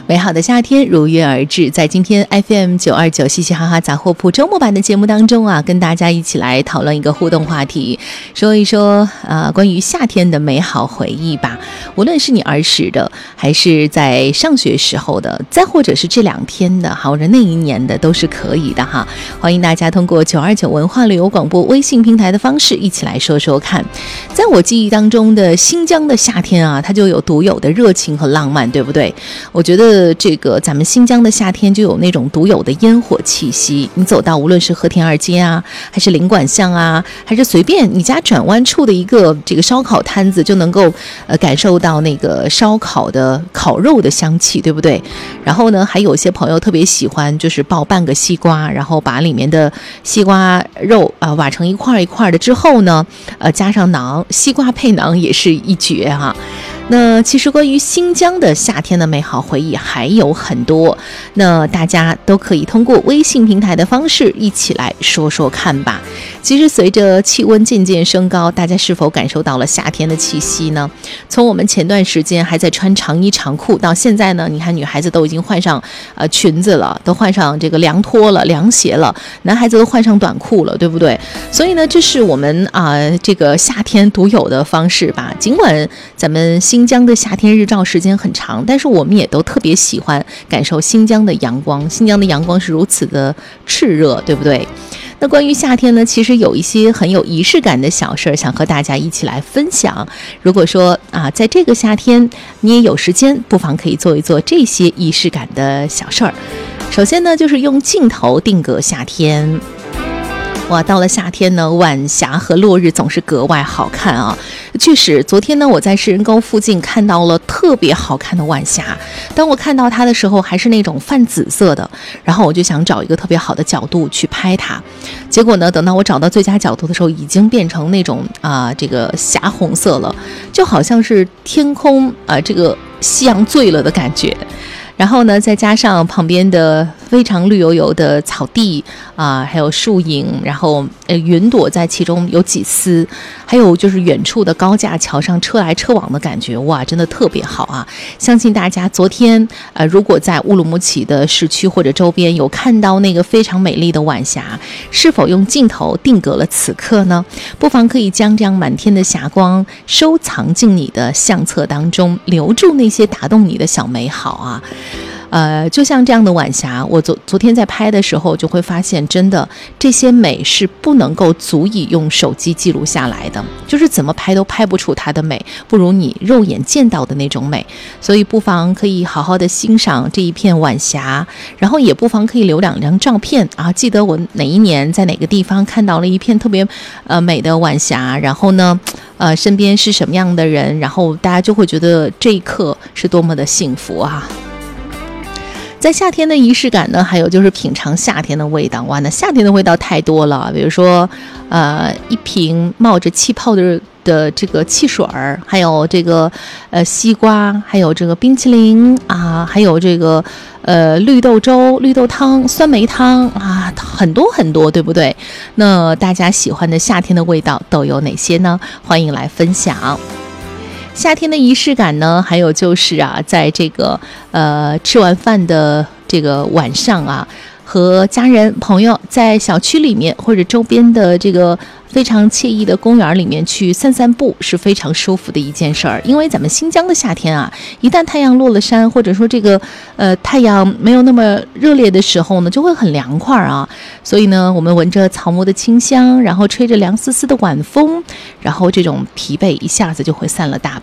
美好的夏天如约而至，在今天 FM929 嘻嘻哈哈杂货铺周末版的节目当中啊，跟大家一起来讨论一个互动话题，说一说关于夏天的美好回忆吧。无论是你儿时的，还是在上学时候的，再或者是这2天的，或者那一年的，都是可以的哈。欢迎大家通过929文化旅游广播微信平台的方式一起来说说看。在我记忆当中的新疆的夏天啊，它就有独有的热情和浪漫，对不对？我觉得这个咱们新疆的夏天就有那种独有的烟火气息，你走到无论是和田二街啊，还是领馆巷啊，还是随便你家转弯处的一个这个烧烤摊子，就能够感受到那个烧烤的烤肉的香气，对不对？然后呢，还有些朋友特别喜欢就是爆半个西瓜，然后把里面的西瓜肉挖成一块一块的之后呢，加上馕，西瓜配馕也是一绝哈。那其实关于新疆的夏天的美好回忆还有很多，那大家都可以通过微信平台的方式一起来说说看吧。其实随着气温渐渐升高，大家是否感受到了夏天的气息呢？从我们前段时间还在穿长衣长裤，到现在呢，你看女孩子都已经换上裙子了，都换上这个凉拖了、凉鞋了，男孩子都换上短裤了，对不对？所以呢，这是我们这个夏天独有的方式吧。尽管咱们新疆的夏天日照时间很长，但是我们也都特别喜欢感受新疆的阳光。新疆的阳光是如此的炽热，对不对？那关于夏天呢，其实有一些很有仪式感的小事儿，想和大家一起来分享。如果说在这个夏天你也有时间，不妨可以做一做这些仪式感的小事儿。首先呢，就是用镜头定格夏天。哇，到了夏天呢，晚霞和落日总是格外好看啊！确实，昨天呢，我在世人沟附近看到了特别好看的晚霞。当我看到它的时候，还是那种泛紫色的，然后我就想找一个特别好的角度去拍它。结果呢，等到我找到最佳角度的时候，已经变成那种这个霞红色了，就好像是天空这个夕阳醉了的感觉。然后呢，再加上旁边的非常绿油油的草地还有树影，然后云朵在其中有几丝，还有就是远处的高架桥上车来车往的感觉，哇，真的特别好啊！相信大家昨天如果在乌鲁木齐的市区或者周边有看到那个非常美丽的晚霞，是否用镜头定格了此刻呢？不妨可以将这样满天的霞光收藏进你的相册当中，留住那些打动你的小美好啊！就像这样的晚霞，我昨天在拍的时候就会发现，真的这些美是不能够足以用手机记录下来的，就是怎么拍都拍不出它的美，不如你肉眼见到的那种美。所以不妨可以好好的欣赏这一片晚霞，然后也不妨可以留2张照片记得我哪一年在哪个地方看到了一片特别美的晚霞，然后呢身边是什么样的人，然后大家就会觉得这一刻是多么的幸福啊！在夏天的仪式感呢，还有就是品尝夏天的味道。哇，那夏天的味道太多了，比如说一瓶冒着气泡的这个汽水儿，还有这个西瓜，还有这个冰淇淋还有这个绿豆粥、绿豆汤、酸梅汤很多很多，对不对？那大家喜欢的夏天的味道都有哪些呢？欢迎来分享。夏天的仪式感呢，还有就是在这个吃完饭的这个晚上和家人朋友在小区里面或者周边的这个非常惬意的公园里面去散散步，是非常舒服的一件事儿。因为咱们新疆的夏天一旦太阳落了山，或者说这个太阳没有那么热烈的时候呢，就会很凉快所以呢，我们闻着草木的清香，然后吹着凉丝丝的晚风，然后这种疲惫一下子就会散了大